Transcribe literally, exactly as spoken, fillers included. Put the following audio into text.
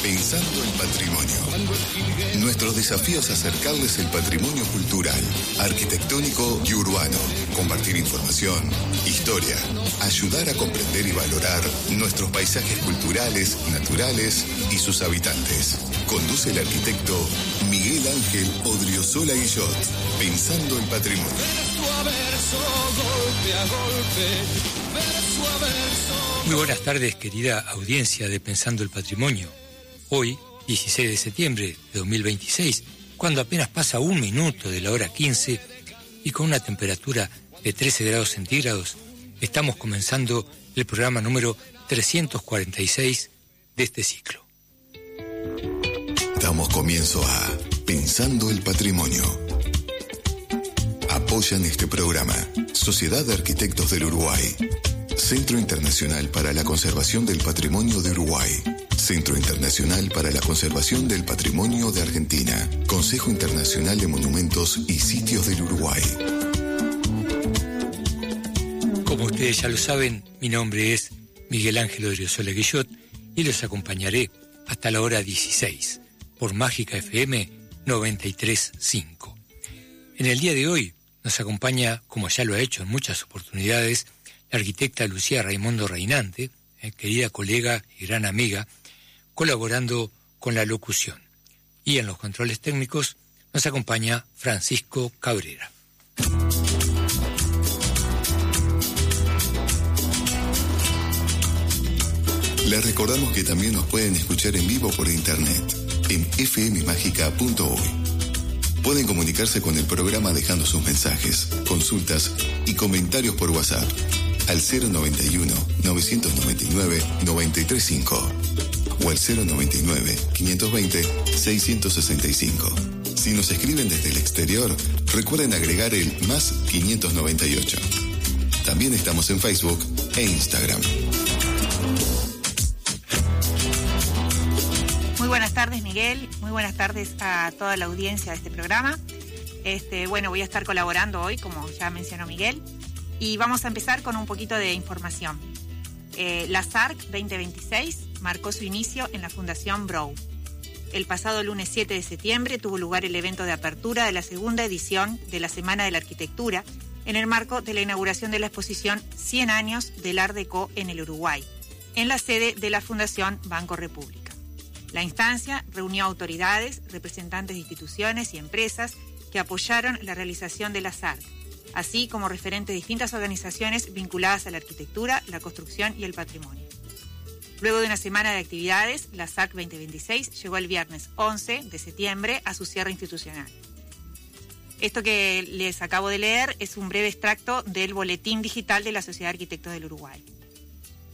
Pensando el patrimonio. Nuestro desafío es acercarles el patrimonio cultural, arquitectónico y urbano, compartir información, historia, ayudar a comprender y valorar nuestros paisajes culturales, naturales y sus habitantes. Conduce el arquitecto Miguel Ángel Odriozola Guillot. Pensando el patrimonio. Muy buenas tardes, querida audiencia de Pensando el Patrimonio. Hoy, dieciséis de septiembre de dos mil veintiséis, cuando apenas pasa un minuto de la hora quince y con una temperatura de trece grados centígrados, estamos comenzando el programa número trescientos cuarenta y seis de este ciclo. Damos comienzo a Pensando el Patrimonio. Apoyan este programa Sociedad de Arquitectos del Uruguay, Centro Internacional para la Conservación del Patrimonio de Uruguay, Centro Internacional para la Conservación del Patrimonio de Argentina, Consejo Internacional de Monumentos y Sitios del Uruguay. Como ustedes ya lo saben, mi nombre es Miguel Ángel Odriozola Guillot y los acompañaré hasta la hora dieciséis por Mágica F M noventa y tres punto cinco. En el día de hoy nos acompaña, como ya lo ha hecho en muchas oportunidades, la arquitecta Lucía Raimondo Reinante, eh, querida colega y gran amiga, colaborando con la locución. Y en los controles técnicos nos acompaña Francisco Cabrera. Les recordamos que también nos pueden escuchar en vivo por internet en f m mágica punto u y. Pueden comunicarse con el programa dejando sus mensajes, consultas y comentarios por WhatsApp al cero noventa y uno, novecientos noventa y nueve, noventa y tres cinco o al cero noventa y nueve, quinientos veinte, seiscientos sesenta y cinco. Si nos escriben desde el exterior, recuerden agregar el más quinientos noventa y ocho. También estamos en Facebook e Instagram. Muy buenas tardes, Miguel. Muy buenas tardes a toda la audiencia de este programa. Este, bueno, voy a estar colaborando hoy, como ya mencionó Miguel, y vamos a empezar con un poquito de información. Eh, la S A R C veinte veintiséis marcó su inicio en la Fundación Brough. El pasado lunes siete de septiembre tuvo lugar el evento de apertura de la segunda edición de la Semana de la Arquitectura, en el marco de la inauguración de la exposición cien años del Art Deco en el Uruguay, en la sede de la Fundación Banco República. La instancia reunió autoridades, representantes de instituciones y empresas que apoyaron la realización de la S A R C, así como referentes de distintas organizaciones vinculadas a la arquitectura, la construcción y el patrimonio. Luego de una semana de actividades, la S A R C veinte veintiséis llegó el viernes once de septiembre a su cierre institucional. Esto que les acabo de leer es un breve extracto del Boletín Digital de la Sociedad de Arquitectos del Uruguay.